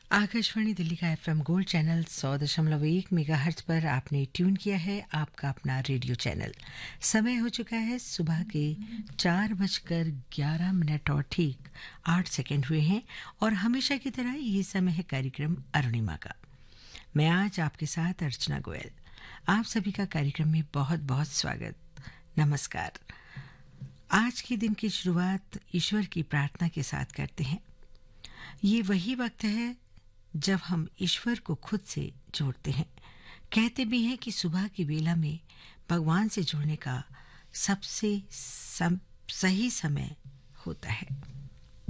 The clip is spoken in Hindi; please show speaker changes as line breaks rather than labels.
आकाशवाणी दिल्ली का एफएम गोल्ड चैनल 100.1 मेगाहर्ट्ज पर आपने ट्यून किया है आपका अपना रेडियो चैनल। समय हो चुका है सुबह के 4:11 और ठीक 8 सेकंड हुए हैं और हमेशा की तरह ये समय है कार्यक्रम अरुणिमा का। मैं आज आपके साथ अर्चना गोयल। आप सभी का कार्यक्रम में बहुत बहुत स्वागत। नमस्कार। आज के दिन की शुरुआत ईश्वर की प्रार्थना के साथ करते हैं। ये वही वक्त है जब हम ईश्वर को खुद से जोड़ते हैं। कहते भी हैं कि सुबह की बेला में भगवान से जुड़ने का सबसे सही समय होता है।